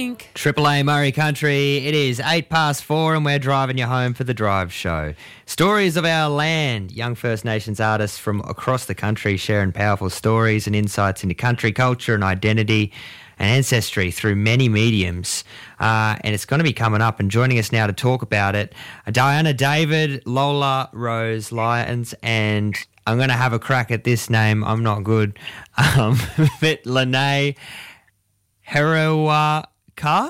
think. Triple A Murray Country. It is 4:08 and we're driving you home for the Drive Show. Stories of our land. Young First Nations artists from across the country sharing powerful stories and insights into country culture and identity and ancestry through many mediums. And it's going to be coming up, and joining us now to talk about it, Diana David, Lola Rose Lyons, and I'm going to have a crack at this name. I'm not good. But Lene Herawaka?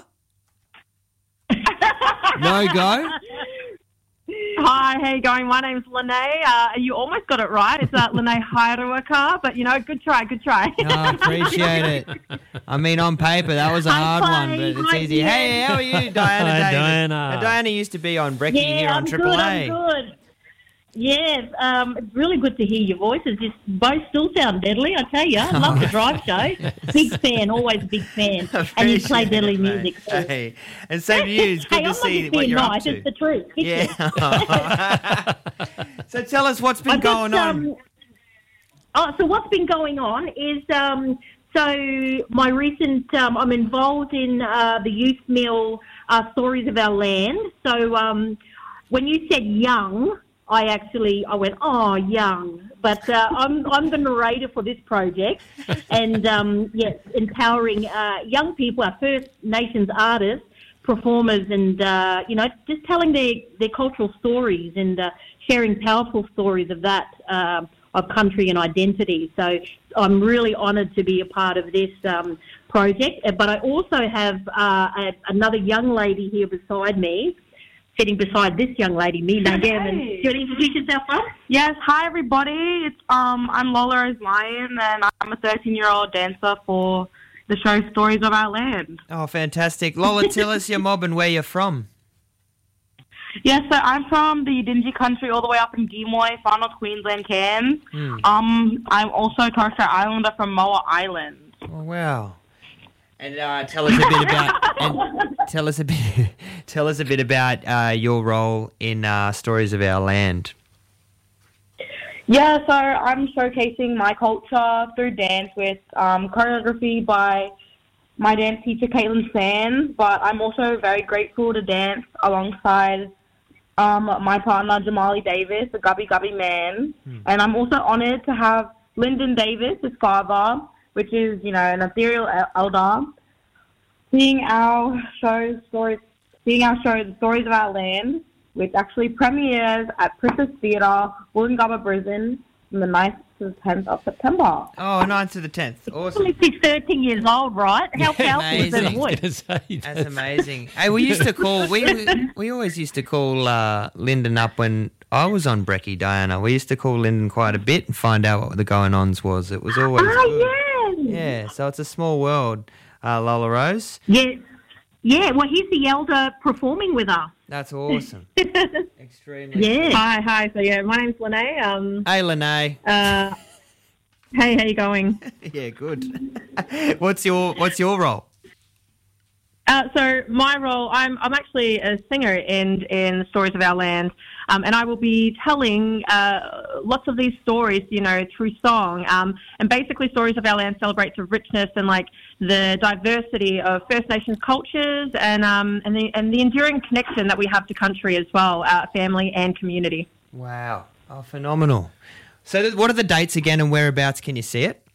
No go? Hi, how you going? My name's Lene. You almost got it right. It's Lene Herawaka, but, good try. No, I appreciate it. I mean, on paper, that was a hard one, but it's easy. Yeah. Hey, how are you, Diana Hi, David? Diana. Diana used to be on Brekkie here on Triple A. I'm good. Yeah, it's really good to hear your voices. You both still sound deadly, I tell you. I love the Drive Show. Big fan, always a big fan. And you play deadly music too. Hey, and same to you. It's good to see what you're up to. It's the truth. Yeah. So tell us what's been going on. So what's been going on is, so my recent, I'm involved in the youth meal, Stories of Our Land. So when you said young, I went, oh, young. But I'm the narrator for this project, and yes, empowering young people, our First Nations artists, performers, and just telling their cultural stories and sharing powerful stories of that of country and identity. So I'm really honoured to be a part of this project. But I also have another young lady here beside me, sitting beside this young lady, Mila Gavin. Do you want to introduce yourself, Rob? Yes, hi everybody. I'm Lola Rose Lyon, and I'm a 13-year-old dancer for the show Stories of Our Land. Oh, fantastic. Lola, tell us your mob and where you're from. Yes, so I'm from the Yidinji country all the way up in Geemoy, far north Queensland, Cairns. I'm also a Torres Strait Islander from Moa Island. Oh, wow. And tell us a bit about tell us a bit about your role in Stories of Our Land. Yeah, so I'm showcasing my culture through dance with choreography by my dance teacher, Caitlin Sands, but I'm also very grateful to dance alongside my partner, Jamali Davis, the Gubby Gubby Man. And I'm also honoured to have Lyndon Davis, his father, which is, an ethereal elder, seeing our show, The Stories of Our Land, which actually premieres at Princess Theatre, Wollongabba, Brisbane, from the 9th to the 10th of September. Oh, 9th to the 10th. Awesome. He's 13 years old, right? How powerful is that voice? That's amazing. Hey, we used to call, we always used to call Lyndon up when I was on Brekkie, Diana. We used to call Lyndon quite a bit and find out what the going-ons was. It was always good. Yeah, so it's a small world, Lola Rose. Yeah, well, he's the elder performing with us. That's awesome. Extremely. Yeah. Hi. So, my name's Lene. Hey, Lene. Hey, how you going? Yeah, good. What's your role? So my role, I'm actually a singer in Stories of Our Land, and I will be telling lots of these stories, through song. And basically, Stories of Our Land celebrates the richness and the diversity of First Nations cultures and the enduring connection that we have to country as well, family and community. Wow! Oh, phenomenal. So, what are the dates again, and whereabouts can you see it?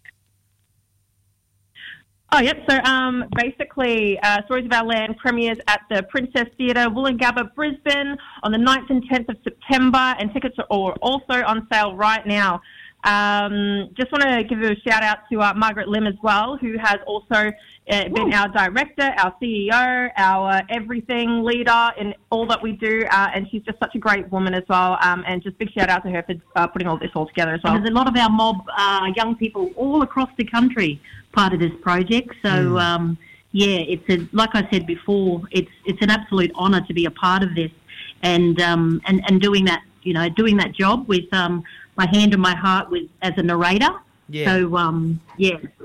Oh, yep. So basically, Stories of Our Land premieres at the Princess Theatre, Wollongabba, Brisbane on the 9th and 10th of September, and tickets are also on sale right now. Just want to give a shout out to Margaret Lim as well, who has also been our director, our CEO, our everything leader in all that we do, and she's just such a great woman as well, and just big shout out to her for putting all this all together as well. And there's a lot of our mob young people all across the country part of this project, so it's like I said before, it's an absolute honour to be a part of this, and doing that, doing that job with my hand on my heart as a narrator. Yeah. So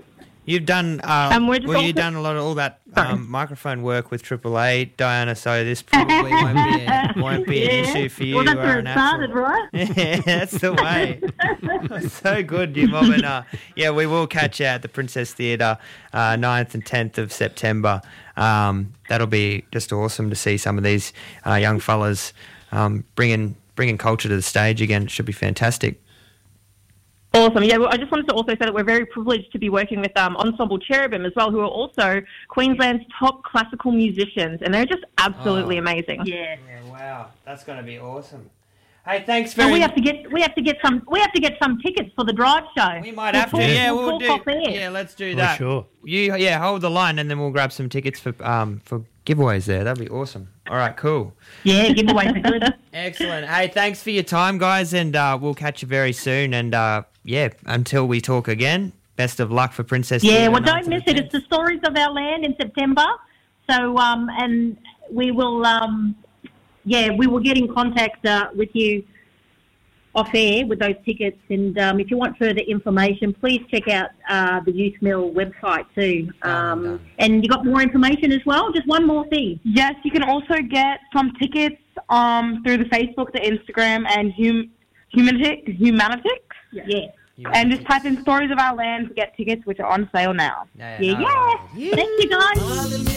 You've done you've done a lot of all that microphone work with Triple A, Diana. So this probably won't be an issue for you. Well, that's where it started, right? Yeah, that's the way. So good, you Mom. And we will catch you at the Princess Theatre 9th and 10th of September. That'll be just awesome to see some of these young fellas bringing culture to the stage again. It should be fantastic. Awesome. Yeah, well, I just wanted to also say that we're very privileged to be working with Ensemble Cherubim as well, who are also Queensland's top classical musicians, and they're just absolutely amazing. Yeah, wow, that's going to be awesome. Hey, thanks very much. We have to get some tickets for the drive show. We might have to. Yeah, we'll do. Yeah, let's do that. Sure. You hold the line, and then we'll grab some tickets for giveaways there. That'd be awesome. All right, cool. Yeah, giveaways are good. Excellent. Hey, thanks for your time, guys, and we'll catch you very soon. And until we talk again, best of luck for Princess. Yeah, well, don't miss it. It's the Stories of Our Land in September. So, and we will, we will get in contact with you off air with those tickets. And if you want further information, please check out the Youth Mill website too. And you got more information as well? Just one more thing. Yes, you can also get some tickets through the Facebook, the Instagram, and Humanitics. Yeah. And just type in Stories of Our Land to get tickets, which are on sale now. Yeah. Thank you, guys.